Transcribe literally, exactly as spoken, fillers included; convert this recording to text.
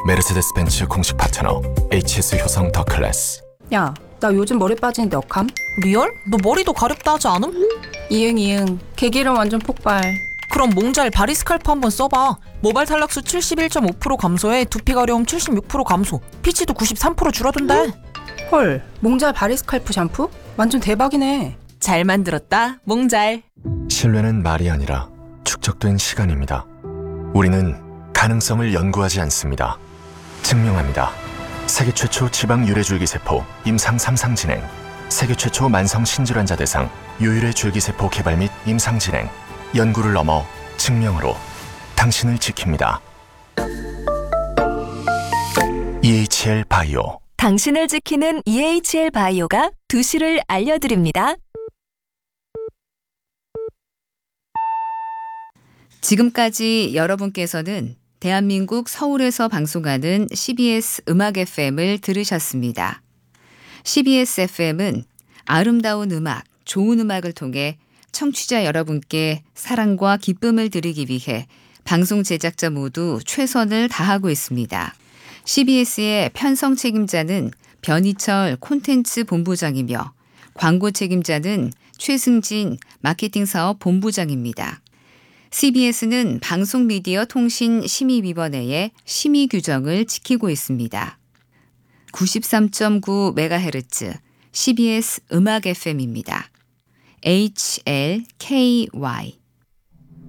메르세데스 벤츠 공식 파트너 에이치에스 효성 더 클래스. 야, 나 요즘 머리 빠지는데 어감? 리얼? 너 머리도 가렵다 하지 않음? 이응 이응 개기름 완전 폭발. 그럼 몽잘 바리스칼프 한번 써봐. 모발 탈락수 칠십일 점 오 퍼센트 감소에 두피 가려움 칠십육 퍼센트 감소, 피지도 구십삼 퍼센트 줄어든대. 헐, 몽잘 바리스칼프 샴푸? 완전 대박이네. 잘 만들었다, 몽잘. 신뢰는 말이 아니라 축적된 시간입니다. 우리는 가능성을 연구하지 않습니다. 증명합니다. 세계 최초 지방 유래줄기세포 임상 삼 상 진행, 세계 최초 만성 신질환자 대상 유일의 줄기세포 개발 및 임상 진행, 연구를 넘어 증명으로 당신을 지킵니다. 이에이치엘 바이오. 당신을 지키는 이에이치엘 바이오가 두 시를 알려드립니다. 지금까지 여러분께서는 대한민국 서울에서 방송하는 씨비에스 음악 에프엠을 들으셨습니다. 씨비에스 에프엠은 아름다운 음악, 좋은 음악을 통해 청취자 여러분께 사랑과 기쁨을 드리기 위해 방송 제작자 모두 최선을 다하고 있습니다. 씨비에스의 편성 책임자는 변희철 콘텐츠 본부장이며 광고 책임자는 최승진 마케팅 사업 본부장입니다. 씨비에스는 방송미디어통신심의위원회의 심의 규정을 지키고 있습니다. 구십삼 점 구 메가헤르츠 씨비에스 음악 에프엠입니다. 에이치엘케이와이